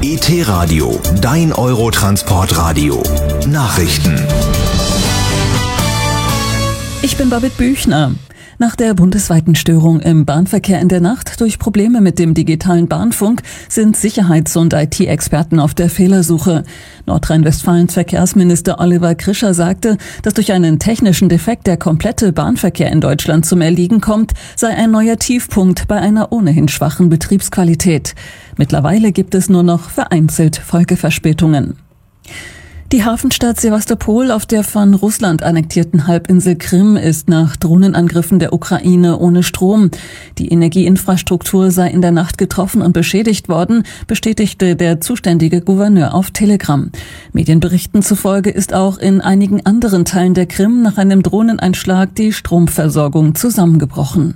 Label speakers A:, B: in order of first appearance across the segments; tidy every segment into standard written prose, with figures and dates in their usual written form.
A: ET-Radio, dein Eurotransportradio. Nachrichten.
B: Ich bin Babette Büchner. Nach der bundesweiten Störung im Bahnverkehr in der Nacht durch Probleme mit dem digitalen Bahnfunk sind Sicherheits- und IT-Experten auf der Fehlersuche. Nordrhein-Westfalens Verkehrsminister Oliver Krischer sagte, dass durch einen technischen Defekt der komplette Bahnverkehr in Deutschland zum Erliegen kommt, sei ein neuer Tiefpunkt bei einer ohnehin schwachen Betriebsqualität. Mittlerweile gibt es nur noch vereinzelt Folgeverspätungen. Die Hafenstadt Sewastopol auf der von Russland annektierten Halbinsel Krim ist nach Drohnenangriffen der Ukraine ohne Strom. Die Energieinfrastruktur sei in der Nacht getroffen und beschädigt worden, bestätigte der zuständige Gouverneur auf Telegram. Medienberichten zufolge ist auch in einigen anderen Teilen der Krim nach einem Drohneneinschlag die Stromversorgung zusammengebrochen.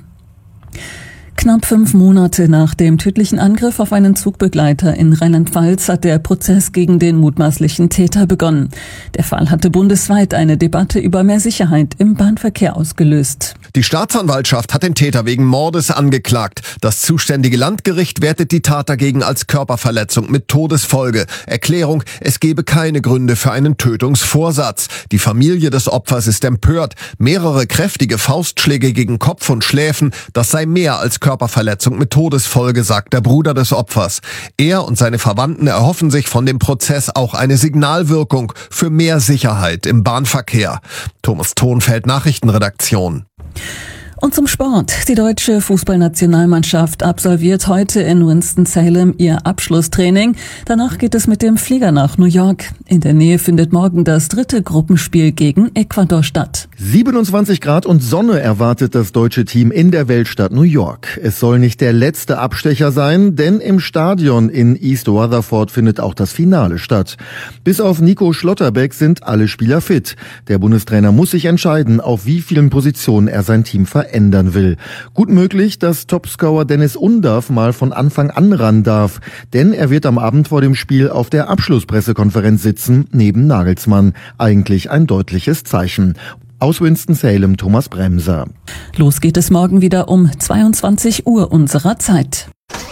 B: Knapp 5 Monate nach dem tödlichen Angriff auf einen Zugbegleiter in Rheinland-Pfalz hat der Prozess gegen den mutmaßlichen Täter begonnen. Der Fall hatte bundesweit eine Debatte über mehr Sicherheit im Bahnverkehr ausgelöst.
C: Die Staatsanwaltschaft hat den Täter wegen Mordes angeklagt. Das zuständige Landgericht wertet die Tat dagegen als Körperverletzung mit Todesfolge. Erklärung: Es gebe keine Gründe für einen Tötungsvorsatz. Die Familie des Opfers ist empört. Mehrere kräftige Faustschläge gegen Kopf und Schläfen, das sei mehr als Körperverletzung mit Todesfolge, sagt der Bruder des Opfers. Er und seine Verwandten erhoffen sich von dem Prozess auch eine Signalwirkung für mehr Sicherheit im Bahnverkehr. Thomas Thonfeld, Nachrichtenredaktion.
B: Und zum Sport. Die deutsche Fußballnationalmannschaft absolviert heute in Winston-Salem ihr Abschlusstraining. Danach geht es mit dem Flieger nach New York. In der Nähe findet morgen das 3. Gruppenspiel gegen Ecuador statt.
D: 27 Grad und Sonne erwartet das deutsche Team in der Weltstadt New York. Es soll nicht der letzte Abstecher sein, denn im Stadion in East Rutherford findet auch das Finale statt. Bis auf Nico Schlotterbeck sind alle Spieler fit. Der Bundestrainer muss sich entscheiden, auf wie vielen Positionen er sein Team verändern will. Gut möglich, dass Topscorer Dennis Undaff mal von Anfang an ran darf, denn er wird am Abend vor dem Spiel auf der Abschlusspressekonferenz sitzen, neben Nagelsmann. Eigentlich ein deutliches Zeichen. Aus Winston-Salem, Thomas Bremser.
B: Los geht es morgen wieder um 22 Uhr unserer Zeit.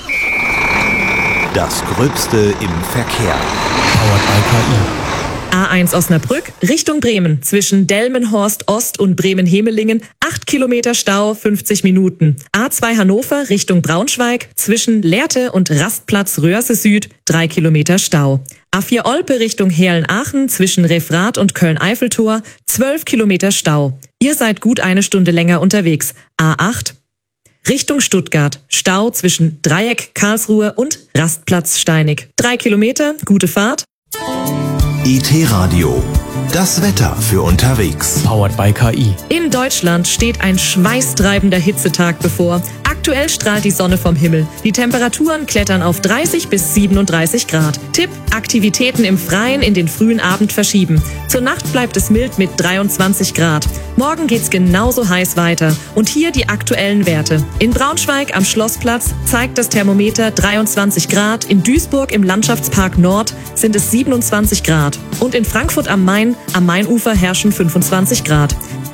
A: Das Gröbste im Verkehr.
E: Powered by KI.
F: A1 Osnabrück Richtung Bremen zwischen Delmenhorst Ost und Bremen-Hemelingen 8 Kilometer Stau, 50 Minuten. A2 Hannover Richtung Braunschweig zwischen Lehrte und Rastplatz Röhrse Süd 3 Kilometer Stau. A4 Olpe Richtung Heerlen-Aachen zwischen Refrath und Köln-Eiffeltor 12 Kilometer Stau. Ihr seid gut eine Stunde länger unterwegs. A8 Richtung Stuttgart Stau zwischen Dreieck Karlsruhe und Rastplatz Steinig 3 Kilometer, gute Fahrt.
A: ET-Radio, das Wetter für unterwegs.
E: Powered by KI.
F: In Deutschland steht ein schweißtreibender Hitzetag bevor. Aktuell strahlt die Sonne vom Himmel. Die Temperaturen klettern auf 30 bis 37 Grad. Tipp: Aktivitäten im Freien in den frühen Abend verschieben. Zur Nacht bleibt es mild mit 23 Grad. Morgen geht's genauso heiß weiter. Und hier die aktuellen Werte. In Braunschweig am Schlossplatz zeigt das Thermometer 23 Grad. In Duisburg im Landschaftspark Nord sind es 27 Grad. Und in Frankfurt am Main, am Mainufer herrschen 25 Grad.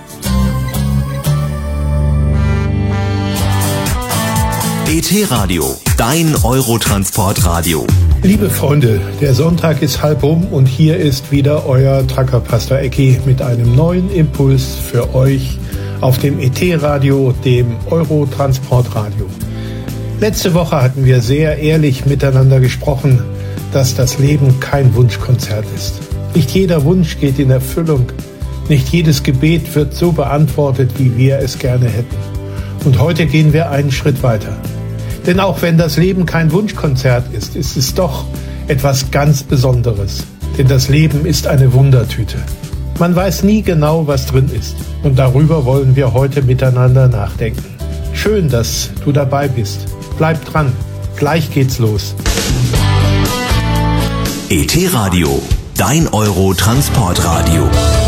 A: ET-Radio, dein Eurotransportradio.
G: Liebe Freunde, der Sonntag ist halb um und hier ist wieder euer Tracker Pastor Ecki mit einem neuen Impuls für euch auf dem ET-Radio, dem Eurotransportradio. Letzte Woche hatten wir sehr ehrlich miteinander gesprochen, dass das Leben kein Wunschkonzert ist. Nicht jeder Wunsch geht in Erfüllung. Nicht jedes Gebet wird so beantwortet, wie wir es gerne hätten. Und heute gehen wir einen Schritt weiter. Denn auch wenn das Leben kein Wunschkonzert ist, ist es doch etwas ganz Besonderes. Denn das Leben ist eine Wundertüte. Man weiß nie genau, was drin ist. Und darüber wollen wir heute miteinander nachdenken. Schön, dass du dabei bist. Bleib dran. Gleich geht's los.
A: ET-Radio, dein Eurotransportradio.